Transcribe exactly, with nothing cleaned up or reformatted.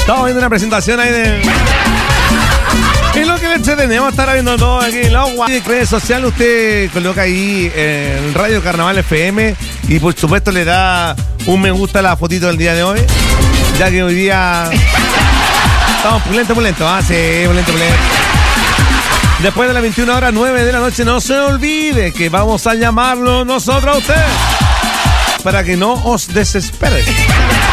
Estamos viendo una presentación ahí de... Y lo que le tenemos estar viendo todo aquí en los redes sociales. Usted coloca ahí en Radio Carnaval F M y por supuesto le da un me gusta a la fotito del día de hoy, ya que hoy día estamos pulento, pulento. Ah, sí, pulento, pulento. Después de las veintiuna horas, nueve de la noche, no se olvide que vamos a llamarlo nosotros a usted para que no os desespere.